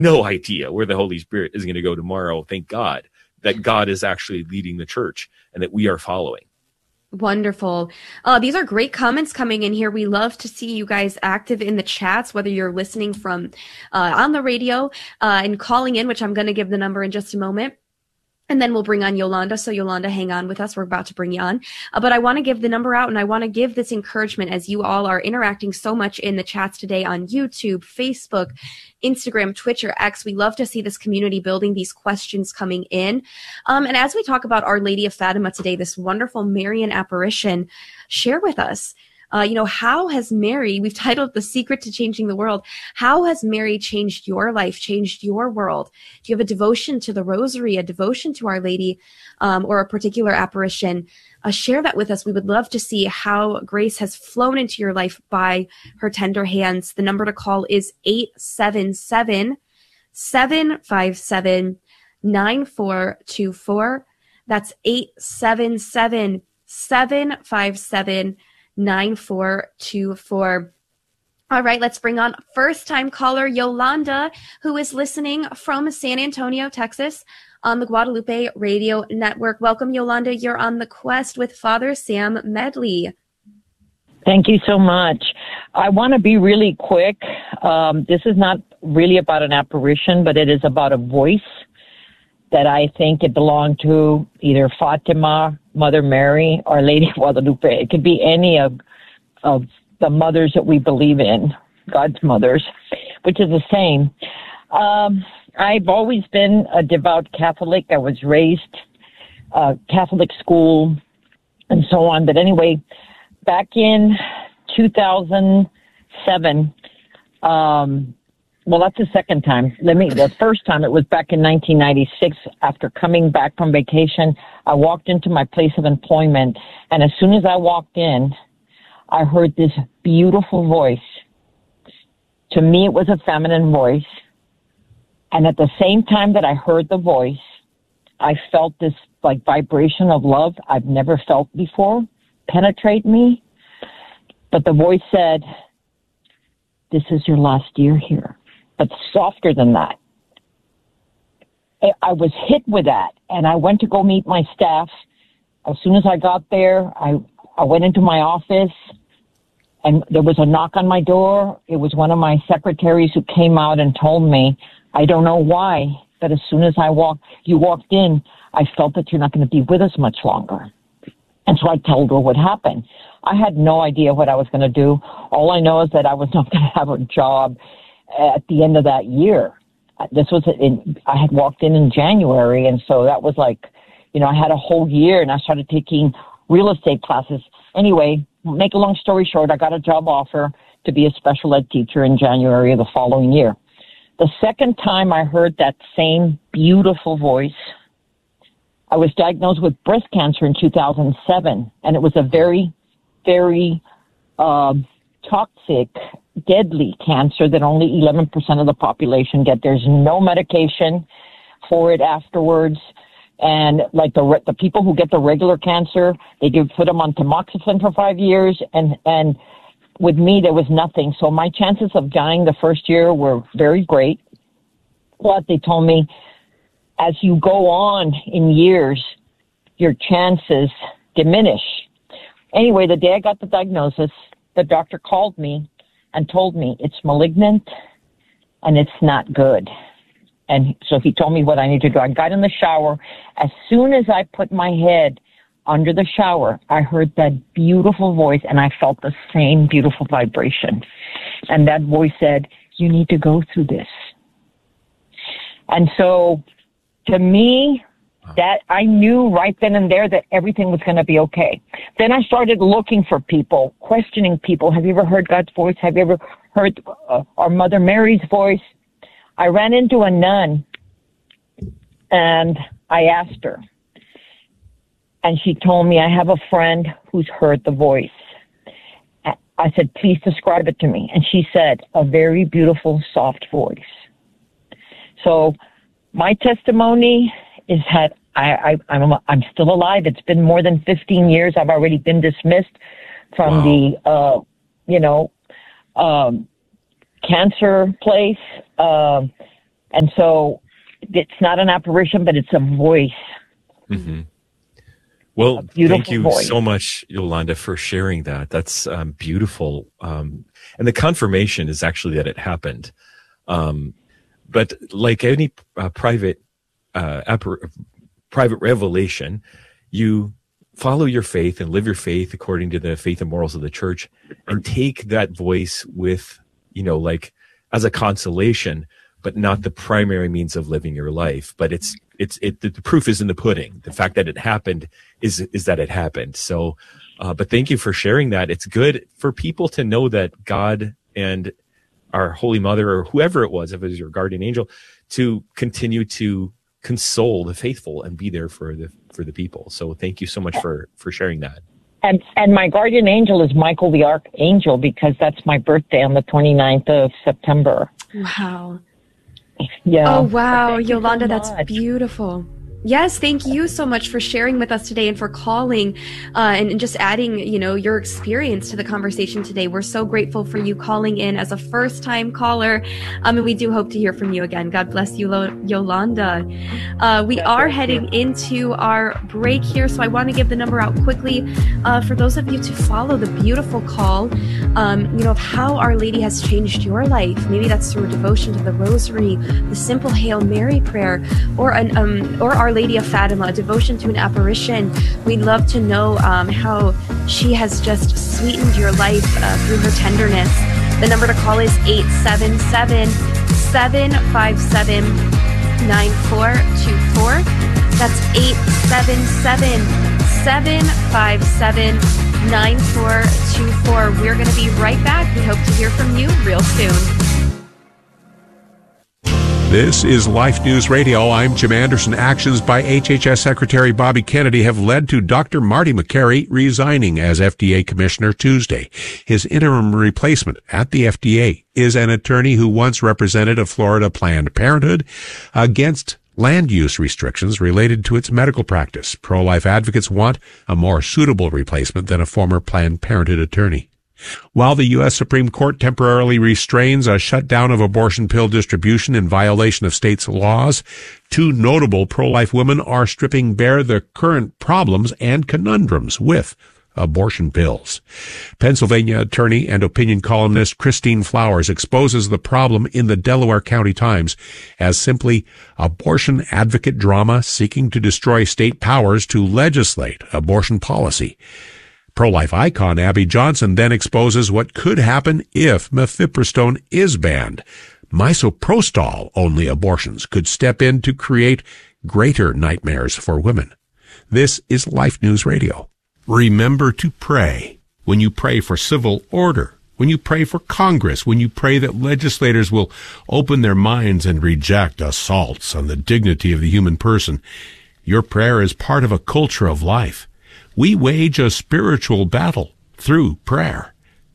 no idea where the Holy Spirit is going to go tomorrow. Thank God that God is actually leading the church and that we are following. Wonderful. These are great comments coming in here. We love to see you guys active in the chats, whether you're listening from on the radio and calling in, which I'm going to give the number in just a moment. And then we'll bring on Yolanda. So Yolanda, hang on with us. We're about to bring you on. But I want to give the number out, and I want to give this encouragement as you all are interacting so much in the chats today on YouTube, Facebook, Instagram, Twitch, or X. We love to see this community building, these questions coming in. And as we talk about Our Lady of Fatima today, this wonderful Marian apparition, share with us, how has Mary, we've titled The Secret to Changing the World, how has Mary changed your life, changed your world? Do you have a devotion to the Rosary, a devotion to Our Lady, or a particular apparition? Share that with us. We would love to see how grace has flown into your life by her tender hands. The number to call is 877-757-9424. That's 877-757-9424. All right, let's bring on first-time caller Yolanda, who is listening from San Antonio, Texas, on the Guadalupe Radio Network. Welcome, Yolanda. You're on The Quest with Father Sam Medley. Thank you so much. I want to be really quick. This is not really about an apparition, but it is about a voice that I think it belonged to either Fatima, Mother Mary, or Lady Guadalupe. It could be any of the mothers that we believe in, God's mothers, which is the same. I've always been a devout Catholic. I was raised Catholic school and so on. But anyway, back in 2007, well, that's the second time. The first time it was back in 1996. After coming back from vacation, I walked into my place of employment, and as soon as I walked in, I heard this beautiful voice. To me, it was a feminine voice, and at the same time that I heard the voice, I felt this like vibration of love I've never felt before penetrate me. But the voice said, "This is your last year here." But softer than that. I was hit with that, and I went to go meet my staff. As soon as I got there, I went into my office, and there was a knock on my door. It was one of my secretaries who came out and told me, I don't know why, but as soon as you walked in, I felt that you're not going to be with us much longer. And so I told her what happened. I had no idea what I was going to do. All I know is that I was not going to have a job at the end of that year. I had walked in January, and so that was like, I had a whole year, and I started taking real estate classes. Anyway, make a long story short, I got a job offer to be a special ed teacher in January of the following year. The second time I heard that same beautiful voice, I was diagnosed with breast cancer in 2007, and it was a very, very toxic, deadly cancer that only 11% of the population get. There's no medication for it afterwards. And like the people who get the regular cancer, they put them on tamoxifen for 5 years. And with me, there was nothing. So my chances of dying the first year were very great. But they told me, as you go on in years, your chances diminish. Anyway, the day I got the diagnosis, the doctor called me and told me it's malignant and it's not good. And so he told me what I need to do. I got in the shower. As soon as I put my head under the shower, I heard that beautiful voice, and I felt the same beautiful vibration. And that voice said, you need to go through this. And so to me, that I knew right then and there that everything was going to be okay. Then I started looking for people, questioning people. Have you ever heard God's voice? Have you ever heard our Mother Mary's voice? I ran into a nun, and I asked her. And she told me, I have a friend who's heard the voice. I said, please describe it to me. And she said, a very beautiful, soft voice. So my testimony is that I'm still alive. It's been more than 15 years. I've already been dismissed from the, cancer place. And so it's not an apparition, but it's a voice. Mm-hmm. Well, thank you voice. so much, Yolanda, for sharing that. That's beautiful. And the confirmation is actually that it happened. But like any private revelation, you follow your faith and live your faith according to the faith and morals of the church, and take that voice with, like as a consolation, but not the primary means of living your life. But the proof is in the pudding. The fact that it happened is that it happened. So, but thank you for sharing that. It's good for people to know that God and our Holy Mother, or whoever it was, if it was your guardian angel, to continue to console the faithful and be there for the people. So thank you so much for sharing that. And my guardian angel is Michael the Archangel, because that's my birthday on the 29th of September. Wow. Yeah. Oh, wow. Yolanda, so that's beautiful. Yes, thank you so much for sharing with us today and for calling and just adding, your experience to the conversation today. We're so grateful for you calling in as a first-time caller, and we do hope to hear from you again. God bless you, Yolanda. We are heading into our break here, so I want to give the number out quickly for those of you to follow the beautiful call, of how Our Lady has changed your life. Maybe that's through a devotion to the Rosary, the simple Hail Mary prayer, or Our Lady of Fatima, a devotion to an apparition. We'd love to know how she has just sweetened your life through her tenderness. The number to call is 877-757-9424. That's 877-757-9424. We're going to be right back. We hope to hear from you real soon. This is Life News Radio. I'm Jim Anderson. Actions by HHS Secretary Bobby Kennedy have led to Dr. Marty Makary resigning as FDA Commissioner Tuesday. His interim replacement at the FDA is an attorney who once represented a Florida Planned Parenthood against land use restrictions related to its medical practice. Pro-life advocates want a more suitable replacement than a former Planned Parenthood attorney. While the U.S. Supreme Court temporarily restrains a shutdown of abortion pill distribution in violation of states' laws, two notable pro-life women are stripping bare the current problems and conundrums with abortion pills. Pennsylvania attorney and opinion columnist Christine Flowers exposes the problem in the Delaware County Times as simply abortion advocate drama seeking to destroy state powers to legislate abortion policy. Pro-life icon Abby Johnson then exposes what could happen if mifepristone is banned. Misoprostol-only abortions could step in to create greater nightmares for women. This is Life News Radio. Remember to pray. When you pray for civil order, when you pray for Congress, when you pray that legislators will open their minds and reject assaults on the dignity of the human person, your prayer is part of a culture of life. We wage a spiritual battle through prayer.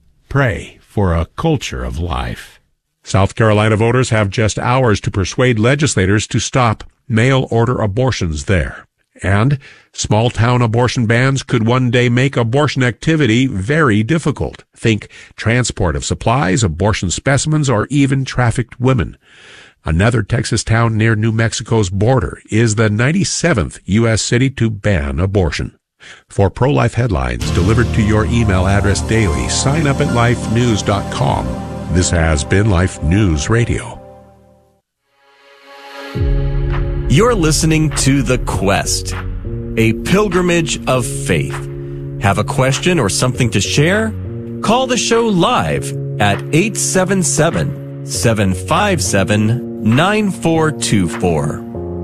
Pray for a culture of life. South Carolina voters have just hours to persuade legislators to stop mail-order abortions there. And small-town abortion bans could one day make abortion activity very difficult. Think transport of supplies, abortion specimens, or even trafficked women. Another Texas town near New Mexico's border is the 97th U.S. city to ban abortion. For pro-life headlines delivered to your email address daily, sign up at lifenews.com. This has been Life News Radio. You're listening to The Quest, a pilgrimage of faith. Have a question or something to share? Call the show live at 877-757-9424.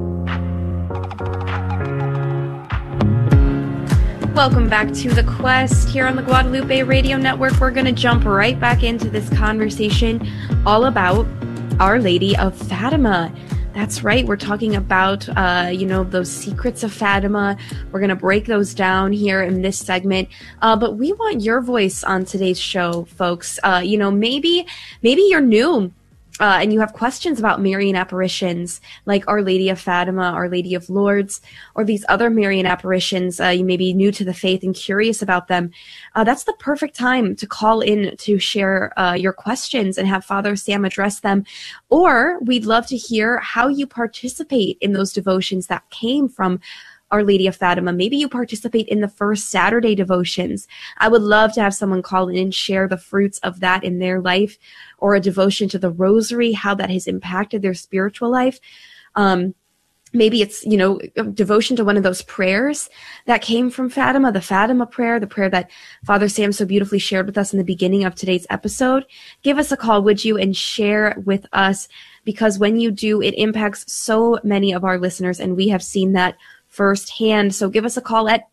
Welcome back to The Quest here on the Guadalupe Radio Network. We're going to jump right back into this conversation all about Our Lady of Fatima. That's right. We're talking about, those secrets of Fatima. We're going to break those down here in this segment. But we want your voice on today's show, folks. Maybe you're new and you have questions about Marian apparitions, like Our Lady of Fatima, Our Lady of Lourdes, or these other Marian apparitions, you may be new to the faith and curious about them, that's the perfect time to call in to share your questions and have Father Sam address them. Or we'd love to hear how you participate in those devotions that came from Our Lady of Fatima. Maybe you participate in the first Saturday devotions. I would love to have someone call in and share the fruits of that in their life, or a devotion to the Rosary, how that has impacted their spiritual life. Maybe it's, a devotion to one of those prayers that came from Fatima, the Fatima prayer, the prayer that Father Sam so beautifully shared with us in the beginning of today's episode. Give us a call, would you, and share with us, because when you do, it impacts so many of our listeners, and we have seen that firsthand. So give us a call at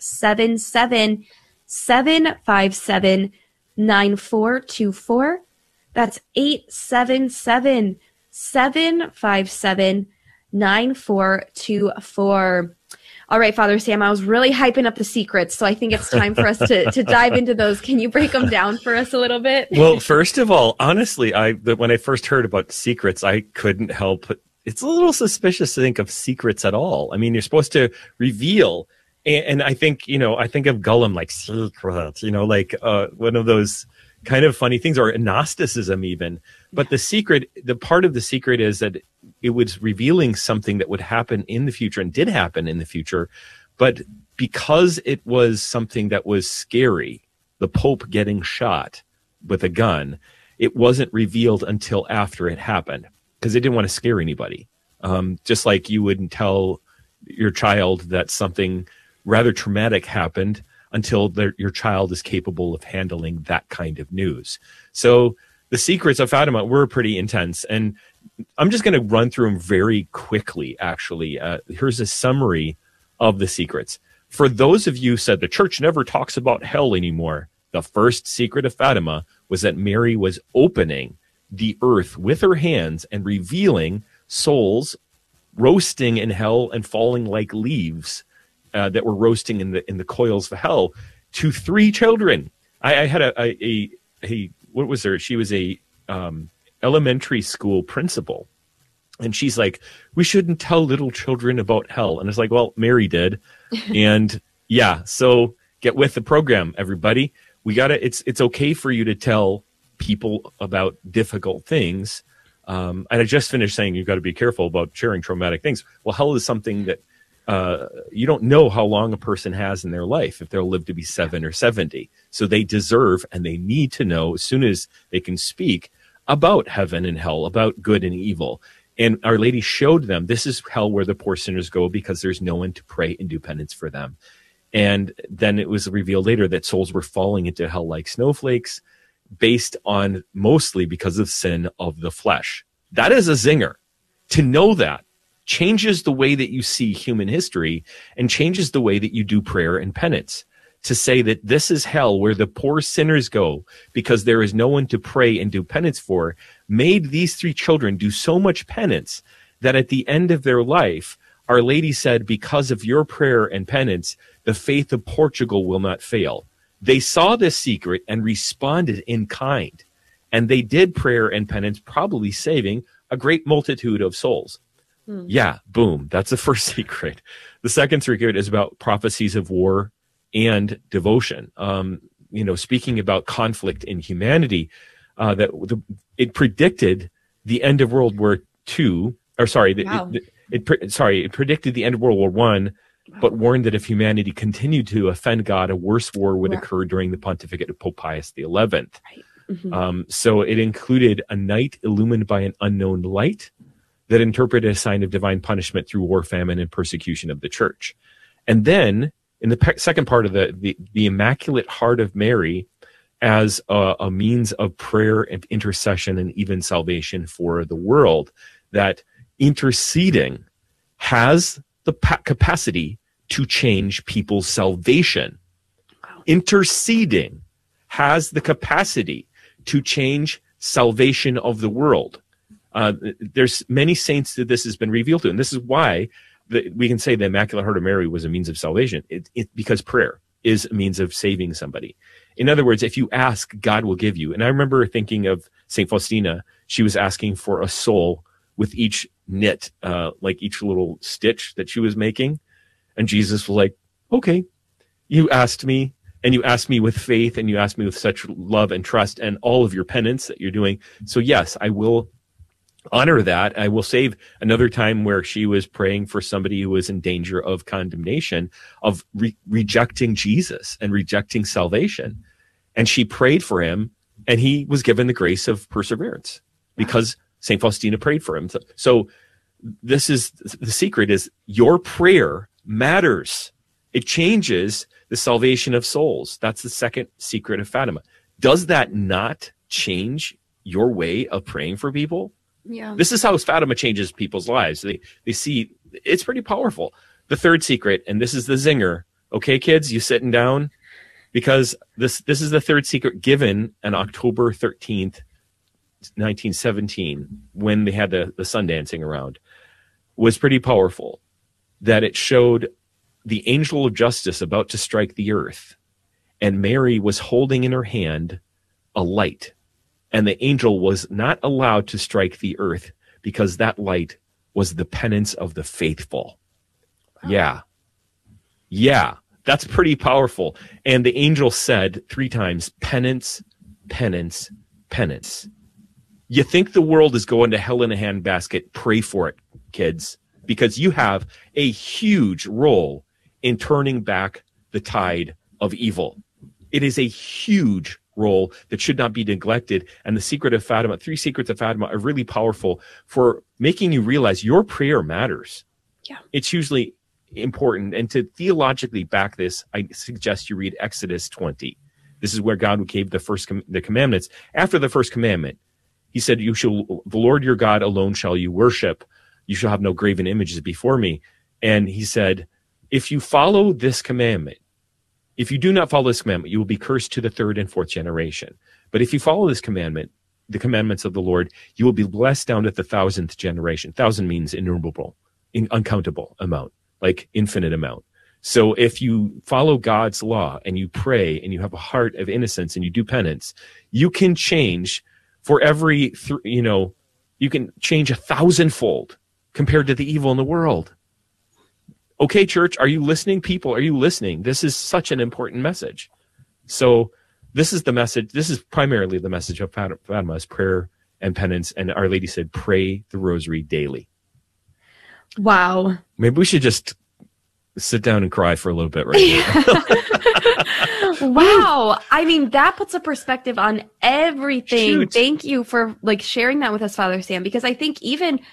877-757-9424. That's 877-757-9424. All right, Father Sam, I was really hyping up the secrets, so I think it's time for us to dive into those. Can you break them down for us a little bit? Well, first of all, honestly, when I first heard about secrets, I couldn't help but it's a little suspicious to think of secrets at all. I mean, you're supposed to reveal, and I think, I think of Gollum like secrets, like one of those kind of funny things, or Gnosticism even. But the part of the secret is that it was revealing something that would happen in the future and did happen in the future. But because it was something that was scary, the Pope getting shot with a gun, it wasn't revealed until after it happened, because they didn't want to scare anybody. Just like you wouldn't tell your child that something rather traumatic happened until your child is capable of handling that kind of news. So the secrets of Fatima were pretty intense. And I'm just going to run through them very quickly, actually. Here's a summary of the secrets. For those of you who said the church never talks about hell anymore, the first secret of Fatima was that Mary was opening the earth with her hands and revealing souls roasting in hell and falling like leaves that were roasting in the coils of hell to 3 children. I had a what was her? She was a elementary school principal, and she's like, we shouldn't tell little children about hell. And it's like, well, Mary did, and yeah, so get with the program, everybody. It's okay for you to tell people about difficult things. And I just finished saying you've got to be careful about sharing traumatic things. Well, hell is something that you don't know how long a person has in their life, if they'll live to be 7 or 70. So they deserve and they need to know as soon as they can speak about heaven and hell, about good and evil. And Our Lady showed them this is hell where the poor sinners go because there's no one to pray and do penance for them. And then it was revealed later that souls were falling into hell like snowflakes, based on mostly because of sin of the flesh. That is a zinger. To know that changes the way that you see human history and changes the way that you do prayer and penance. To say that this is hell where the poor sinners go because there is no one to pray and do penance for, made these 3 children do so much penance that at the end of their life, Our Lady said, because of your prayer and penance, the faith of Portugal will not fail. They saw this secret and responded in kind, and they did prayer and penance, probably saving a great multitude of souls. Yeah, boom. That's the first secret. The second secret is about prophecies of war and devotion. Speaking about conflict in humanity, it predicted the end of World War II. Or sorry, wow. It predicted the end of World War I, but warned that if humanity continued to offend God, a worse war would occur during the pontificate of Pope Pius XI. Right. Mm-hmm. So it included a night illumined by an unknown light that interpreted a sign of divine punishment through war, famine, and persecution of the church. And then in the second part of the Immaculate Heart of Mary as a means of prayer and intercession and even salvation for the world, that interceding has the capacity to change people's salvation. Wow. Interceding has the capacity to change salvation of the world. There's many saints that this has been revealed to, and this is why we can say the Immaculate Heart of Mary was a means of salvation. Because prayer is a means of saving somebody. In other words, if you ask, God will give you. And I remember thinking of St. Faustina. she was asking for a soul with each knit, like each little stitch that she was making. And Jesus was like, okay, you asked me, and you asked me with faith, and you asked me with such love and trust and all of your penance that you're doing. So yes, I will honor that. I will save another time where she was praying for somebody who was in danger of condemnation, of rejecting Jesus and rejecting salvation. And she prayed for him, and he was given the grace of perseverance because St. Faustina prayed for him. So this is the secret, is your prayer matters. It changes the salvation of souls. That's the second secret of Fatima. Does that not change your way of praying for people? Yeah. This is how Fatima changes people's lives. They see it's pretty powerful. The third secret, and this is the zinger. Okay, kids, you sitting down? Because this is the third secret given on October 13th, 1917, when they had the sun dancing around, was pretty powerful. That it showed the angel of justice about to strike the earth, and Mary was holding in her hand a light. And the angel was not allowed to strike the earth because that light was the penance of the faithful. Wow. Yeah, that's pretty powerful. And the angel said 3 times, penance, penance, penance. You think the world is going to hell in a handbasket? Pray for it, kids, because you have a huge role in turning back the tide of evil. It is a huge role that should not be neglected. And the secret of Fatima, 3 secrets of Fatima, are really powerful for making you realize your prayer matters. Yeah. It's hugely important. And to theologically back this, I suggest you read Exodus 20. This is where God gave the commandments. After the first commandment, he said, the Lord your God alone shall you worship. You shall have no graven images before me. And he said, if you follow this commandment, if you do not follow this commandment, you will be cursed to the 3rd and 4th generation. But if you follow this commandment, the commandments of the Lord, you will be blessed down at the 1,000th generation. 1,000 means innumerable, uncountable amount, like infinite amount. So if you follow God's law and you pray and you have a heart of innocence and you do penance, you can change for every, you can change 1,000-fold compared to the evil in the world. Okay, church, are you listening? People, are you listening? This is such an important message. So this is the message. This is primarily the message of Fatima's prayer and penance. And Our Lady said, pray the rosary daily. Wow. Maybe we should just sit down and cry for a little bit right now. Wow. I mean, that puts a perspective on everything. Shoot. Thank you for sharing that with us, Father Sam, because I think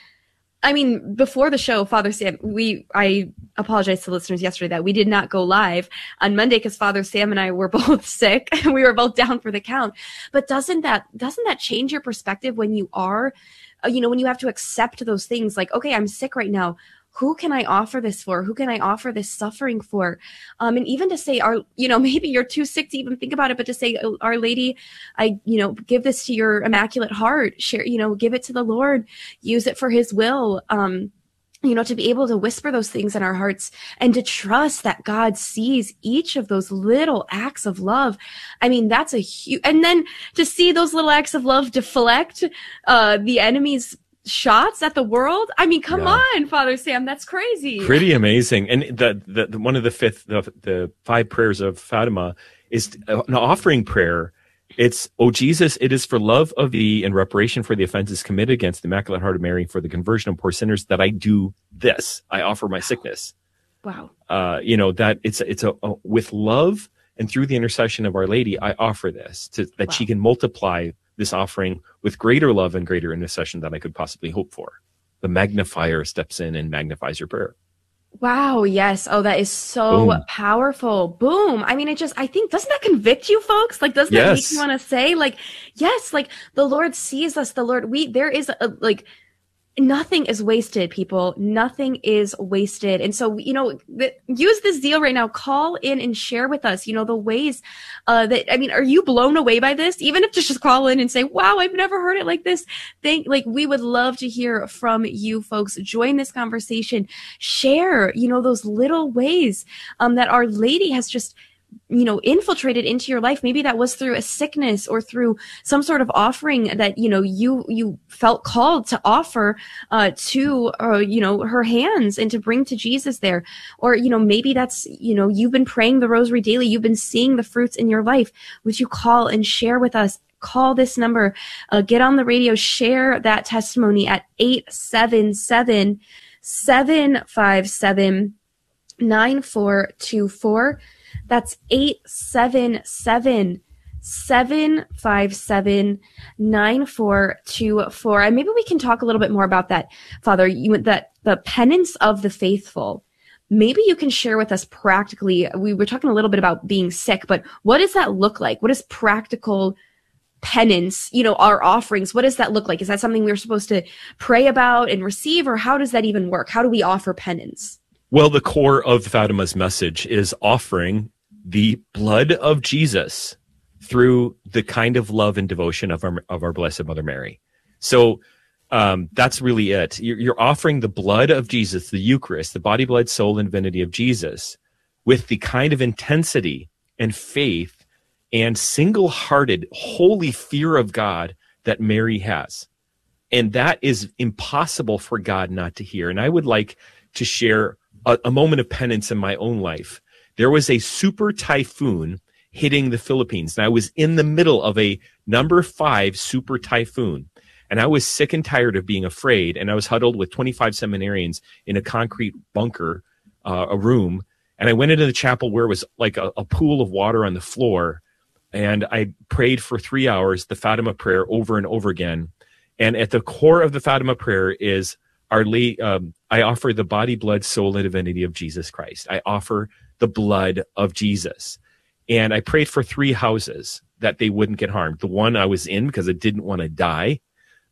before the show, Father Sam, I apologize to listeners yesterday that we did not go live on Monday because Father Sam and I were both sick and we were both down for the count. But doesn't that change your perspective when you are, when you have to accept those things like, okay, I'm sick right now. Who can I offer this for? Who can I offer this suffering for? And even to say, maybe you're too sick to even think about it, but to say, Our Lady, I, give this to your Immaculate Heart, share, give it to the Lord, use it for his will. To be able to whisper those things in our hearts and to trust that God sees each of those little acts of love. I mean, that's and then to see those little acts of love deflect, the enemy's shots at the world. I mean, come on, Father Sam, that's crazy. Pretty amazing. And the one of the 5 prayers of Fatima is an offering prayer. It's, O Jesus, it is for love of thee and reparation for the offenses committed against the Immaculate Heart of Mary for the conversion of poor sinners that I do this. I offer my sickness. Wow. That it's with love and through the intercession of Our Lady, I offer this that she can multiply this offering with greater love and greater intercession than I could possibly hope for. The magnifier steps in and magnifies your prayer. Wow. Yes. Oh, that is so powerful. Boom. I mean, I think, doesn't that convict you folks? Doesn't that make you want to say yes, the Lord sees us, there is nothing is wasted, people. Nothing is wasted. And so, use this zeal right now. Call in and share with us, the ways are you blown away by this? Even if just call in and say, wow, I've never heard it like this. We would love to hear from you folks. Join this conversation. Share, those little ways that Our Lady has just infiltrated into your life. Maybe that was through a sickness or through some sort of offering that, you felt called to offer, to her hands and to bring to Jesus there. Or, maybe that's, you've been praying the rosary daily. You've been seeing the fruits in your life. Would you call and share with us? Call this number, get on the radio, share that testimony at 877-757-9424. That's 877-757-9424. And maybe we can talk a little bit more about that, Father, that the penance of the faithful. Maybe you can share with us practically. We were talking a little bit about being sick, but what does that look like? What is practical penance, our offerings? What does that look like? Is that something we're supposed to pray about and receive, or how does that even work? How do we offer penance? Well, the core of Fatima's message is offering the blood of Jesus through the kind of love and devotion of our Blessed Mother Mary. So that's really it. You're offering the blood of Jesus, the Eucharist, the body, blood, soul, and divinity of Jesus, with the kind of intensity and faith and single-hearted, holy fear of God that Mary has. And that is impossible for God not to hear. And I would like to share a moment of penance in my own life. There was a super typhoon hitting the Philippines, and I was in the middle of a number 5 super typhoon. And I was sick and tired of being afraid, and I was huddled with 25 seminarians in a concrete bunker, a room. And I went into the chapel where it was like a pool of water on the floor. And I prayed for 3 hours, the Fatima prayer, over and over again. And at the core of the Fatima prayer is I offer the body, blood, soul, and divinity of Jesus Christ. I offer the blood of Jesus. And I prayed for 3 houses that they wouldn't get harmed. The one I was in because I didn't want to die.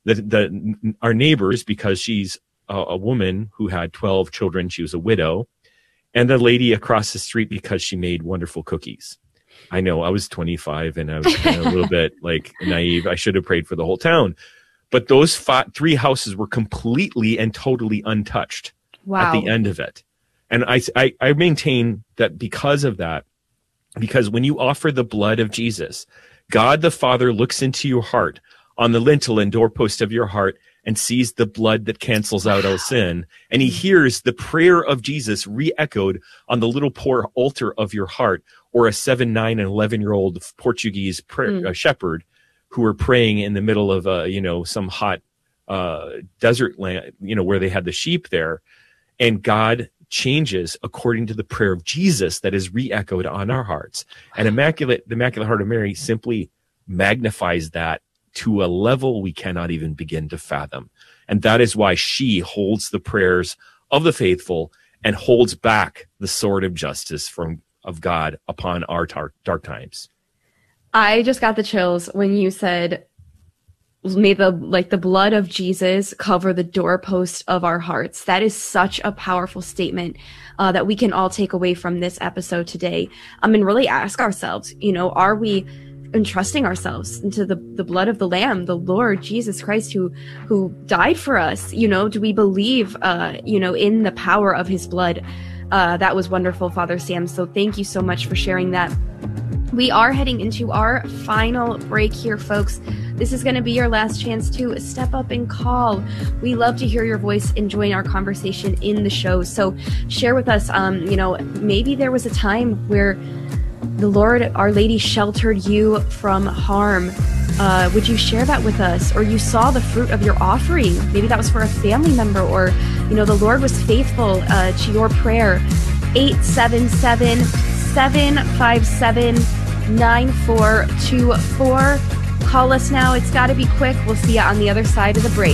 Our neighbors, because she's a woman who had 12 children. She was a widow. And the lady across the street because she made wonderful cookies. I know I was 25 and I was kind of a little bit naive. I should have prayed for the whole town. But those 3 houses were completely and totally untouched at the end of it. And I maintain that because of that, because when you offer the blood of Jesus, God the Father looks into your heart on the lintel and doorpost of your heart and sees the blood that cancels out all sin. And he hears the prayer of Jesus re-echoed on the little poor altar of your heart, or a 7, 9, and 11-year-old Portuguese shepherd who were praying in the middle of some hot desert land, where they had the sheep there. And God changes according to the prayer of Jesus that is re-echoed on our hearts. And the Immaculate Heart of Mary simply magnifies that to a level we cannot even begin to fathom. And that is why she holds the prayers of the faithful and holds back the sword of justice of God upon our dark times. I just got the chills when you said, may the blood of Jesus cover the doorpost of our hearts. That is such a powerful statement that we can all take away from this episode today. And really ask ourselves, are we entrusting ourselves into the blood of the Lamb, the Lord Jesus Christ, who died for us? Do we believe, in the power of his blood? That was wonderful, Father Sam. So thank you so much for sharing that. We are heading into our final break here, folks. This is going to be your last chance to step up and call. We love to hear your voice and join our conversation in the show. So share with us, maybe there was a time where the Lord, Our Lady, sheltered you from harm. Would you share that with us? Or you saw the fruit of your offering. Maybe that was for a family member, or, the Lord was faithful to your prayer. 877-757-9424. Call us now. It's got to be quick. We'll see you on the other side of the break.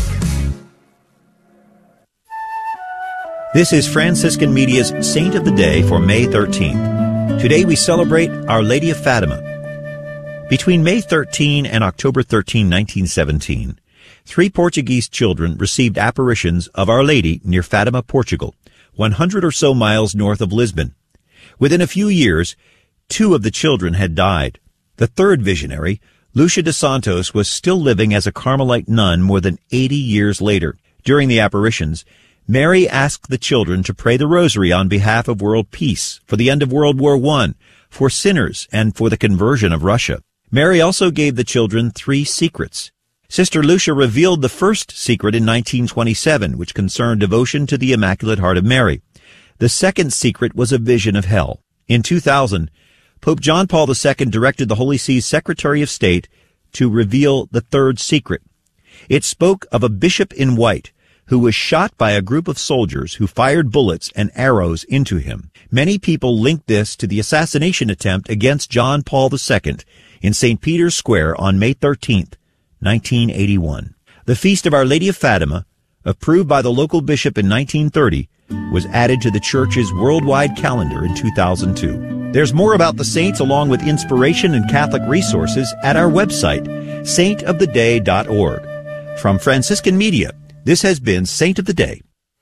This is Franciscan Media's Saint of the Day for May 13th. Today we celebrate Our Lady of Fatima. Between May 13 and October 13, 1917, 3 Portuguese children received apparitions of Our Lady near Fatima, Portugal, 100 or so miles north of Lisbon. Within a few years, 2 of the children had died. The third visionary, Lucia de Santos, was still living as a Carmelite nun more than 80 years later. During the apparitions, Mary asked the children to pray the rosary on behalf of world peace, for the end of World War I, for sinners and for the conversion of Russia. Mary also gave the children 3 secrets. Sister Lucia revealed the first secret in 1927, which concerned devotion to the Immaculate Heart of Mary. The second secret was a vision of hell. In 2000, Pope John Paul II directed the Holy See's Secretary of State to reveal the third secret. It spoke of a bishop in white who was shot by a group of soldiers who fired bullets and arrows into him. Many people linked this to the assassination attempt against John Paul II in St. Peter's Square on May 13th, 1981. The Feast of Our Lady of Fatima, approved by the local bishop in 1930, was added to the Church's worldwide calendar in 2002. There's more about the saints along with inspiration and Catholic resources at our website, saintoftheday.org. From Franciscan Media, this has been Saint of the Day.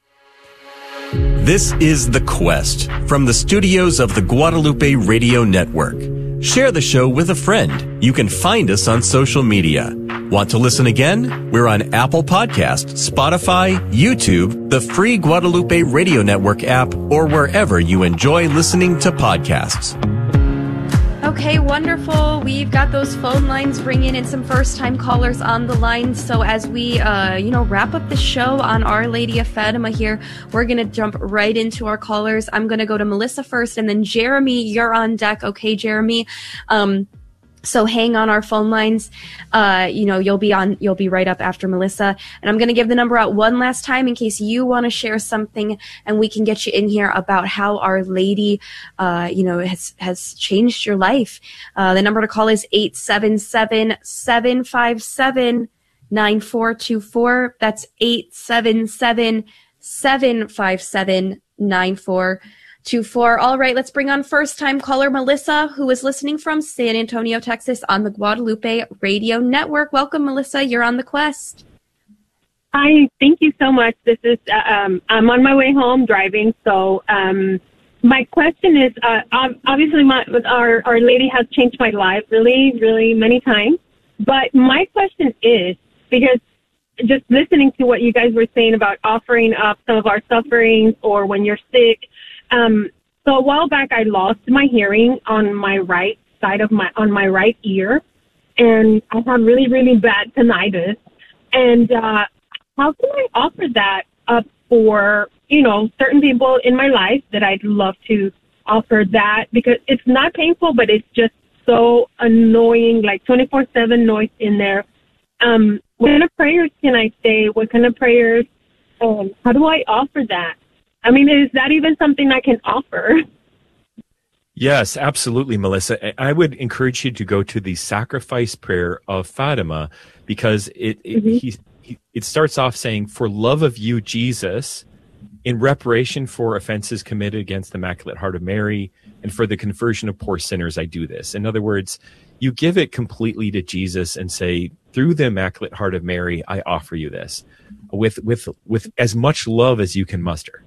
This is The Quest from the studios of the Guadalupe Radio Network. Share the show with a friend. You can find us on social media. Want to listen again? We're on Apple Podcasts, Spotify, YouTube, the free Guadalupe Radio Network app, or wherever you enjoy listening to podcasts. Okay, wonderful. We've got those phone lines ringing and some first-time callers on the line. So as we, wrap up the show on Our Lady of Fatima here, we're going to jump right into our callers. I'm going to go to Melissa first, and then Jeremy, you're on deck. Okay, Jeremy. So hang on our phone lines. You'll be right up after Melissa. And I'm going to give the number out one last time in case you want to share something and we can get you in here about how Our Lady, has changed your life. The number to call is 877-757-9424. That's 877-757-9424. All right, let's bring on first-time caller Melissa, who is listening from San Antonio, Texas, on the Guadalupe Radio Network. Welcome, Melissa. You're on The Quest. Hi, thank you so much. This is I'm on my way home driving, so my question is, obviously, Our Lady has changed my life really, really many times. But my question is, because just listening to what you guys were saying about offering up some of our sufferings or when you're sick. So a while back, I lost my hearing on my right side on my right ear, and I have really, really bad tinnitus. And how can I offer that up for, certain people in my life that I'd love to offer that, because it's not painful, but it's just so annoying, like 24/7 noise in there. What kind of prayers can I say? What kind of prayers? How do I offer that? I mean, is that even something I can offer? Yes, absolutely, Melissa. I would encourage you to go to the sacrifice prayer of Fatima, because it starts off saying, "For love of you, Jesus, in reparation for offenses committed against the Immaculate Heart of Mary, and for the conversion of poor sinners, I do this." In other words, you give it completely to Jesus and say, "Through the Immaculate Heart of Mary, I offer you this," with as much love as you can muster.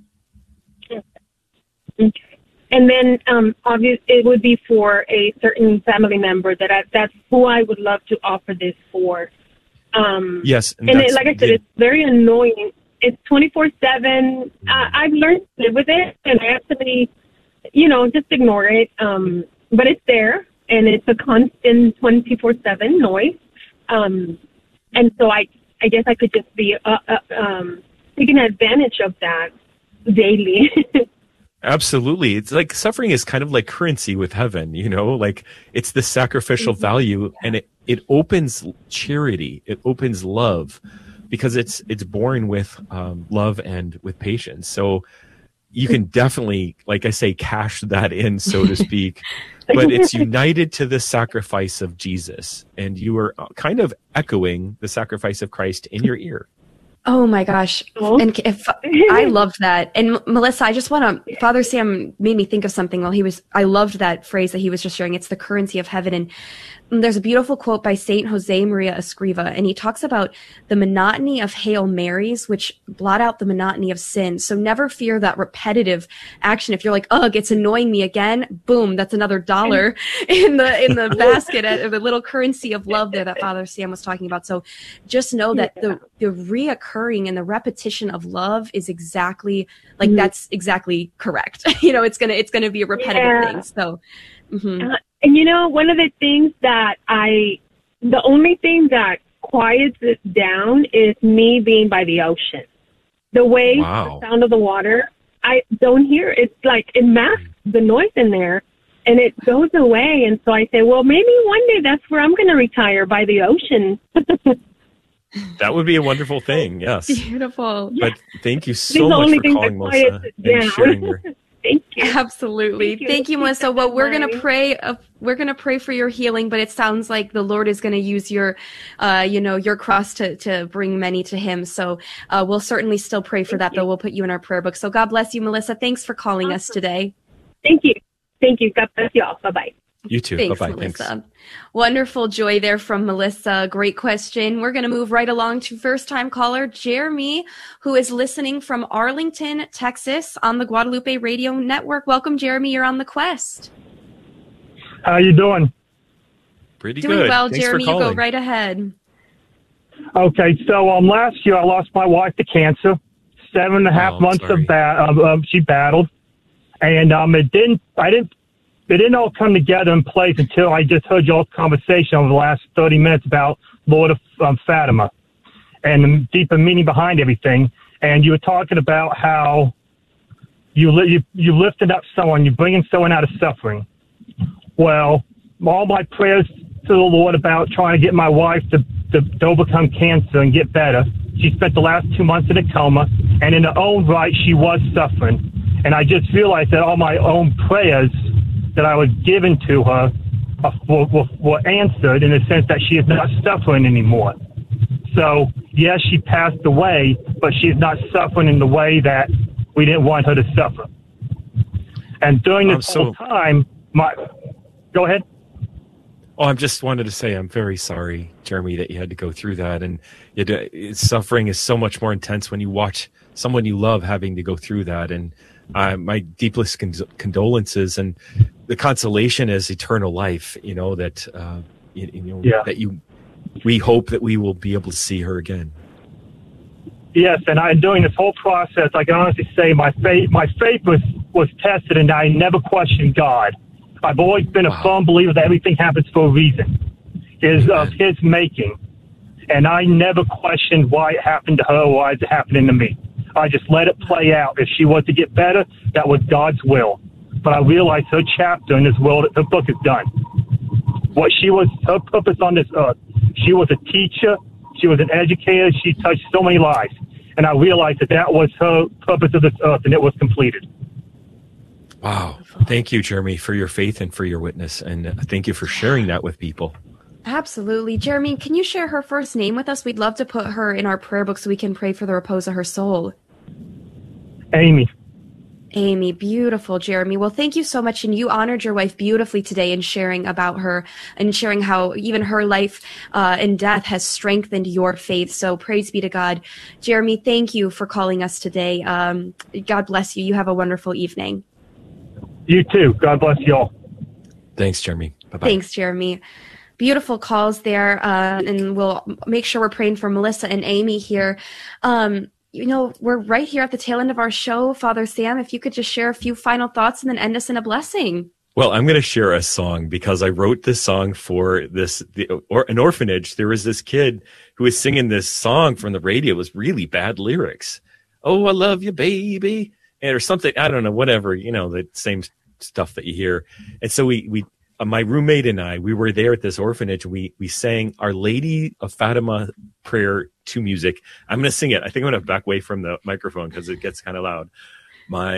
Okay. And then, obviously, it would be for a certain family member that's who I would love to offer this for. Yes. And like I said, it's very annoying. It's 24/7. I've learned to live with it, and I actually, just ignore it. But it's there, and it's a constant 24/7 noise. And so I guess I could just be taking advantage of that daily. Absolutely. It's like suffering is kind of like currency with heaven, like it's the sacrificial value, and it opens charity. It opens love, because it's born with love and with patience. So you can definitely, like I say, cash that in, so to speak, but it's united to the sacrifice of Jesus, and you are kind of echoing the sacrifice of Christ in your ear. Oh my gosh. And I loved that. And Melissa, I just want to, Father Sam made me think of something I loved that phrase that he was just sharing. It's the currency of heaven. And there's a beautiful quote by Saint Jose Maria Escriva, and he talks about the monotony of Hail Marys, which blot out the monotony of sin. So never fear that repetitive action. If you're like, ugh, it's annoying me again, boom, that's another $1 in the basket, the little currency of love there that Father Sam was talking about. So just know that the reoccurring and the repetition of love is exactly like that's exactly correct. It's gonna be a repetitive thing. So. Mm-hmm. And one of the things that the only thing that quiets it down is me being by the ocean. The waves, the sound of the water, I don't hear. It's like it masks the noise in there, and it goes away. And so I say, well, maybe one day that's where I'm going to retire, by the ocean. That would be a wonderful thing. Yes, beautiful. But thank you so much for calling, Melissa, and sharing your. Thank you. Absolutely. Thank you, Melissa. Well, we're going to pray. We're going to pray for your healing, but it sounds like the Lord is going to use your cross to bring many to him. So, we'll certainly still pray for that, though. We'll put you in our prayer book. So God bless you, Melissa. Thanks for calling us today. Thank you. Thank you. God bless you all. Bye-bye. You too. Thanks, Bye-bye. Melissa. Thanks. Wonderful joy there from Melissa. Great question. We're going to move right along to first-time caller Jeremy, who is listening from Arlington, Texas on the Guadalupe Radio Network. Welcome, Jeremy. You're on the Quest. How you doing? Pretty doing good. well, Thanks Jeremy. for You calling. go right ahead. Okay, so last year I lost my wife to cancer. 7.5 months of she battled, and it didn't all come together in place until I just heard y'all's conversation over the last 30 minutes about Lord of Fatima and the deeper meaning behind everything. And you were talking about how you lifted up someone, you bringing someone out of suffering. Well, all my prayers to the Lord about trying to get my wife to overcome cancer and get better. She spent the last 2 months in a coma, and in her own right, she was suffering. And I just realized that all my own prayers that I was given to her were answered in the sense that she is not suffering anymore. So, yes, she passed away, but she is not suffering in the way that we didn't want her to suffer. And during this whole time, go ahead. Oh, I just wanted to say I'm very sorry, Jeremy, that you had to go through that. And suffering is so much more intense when you watch someone you love having to go through that. And my deepest condolences, and the consolation is eternal life. That we hope that we will be able to see her again. Yes, and during this whole process, I can honestly say my faith was tested, and I never questioned God. I've always been a firm believer that everything happens for a reason, is of His making, and I never questioned why it happened to her or why it's happening to me. I just let it play out. If she was to get better, that was God's will. But I realized her chapter in this world, her book is done. Her purpose on this earth. She was a teacher. She was an educator. She touched so many lives. And I realized that was her purpose of this earth, and it was completed. Wow. Thank you, Jeremy, for your faith and for your witness. And thank you for sharing that with people. Absolutely. Jeremy, can you share her first name with us? We'd love to put her in our prayer book so we can pray for the repose of her soul. Amy. Amy, beautiful, Jeremy. Well, thank you so much. And you honored your wife beautifully today in sharing about her and sharing how even her life and death has strengthened your faith. So praise be to God. Jeremy, thank you for calling us today. God bless you. You have a wonderful evening. You too. God bless you all. Thanks, Jeremy. Bye-bye. Thanks, Jeremy. Beautiful calls there. And we'll make sure we're praying for Melissa and Amy here. We're right here at the tail end of our show. Father Sam, if you could just share a few final thoughts and then end us in a blessing. Well, I'm going to share a song because I wrote this song for an orphanage. There was this kid who was singing this song from the radio. It was really bad lyrics. Oh, I love you, baby. Or something. I don't know, whatever, the same stuff that you hear. And so we my roommate and I, we were there at this orphanage. We sang Our Lady of Fatima prayer to music. I'm going to sing it. I think I'm going to back away from the microphone because it gets kind of loud. My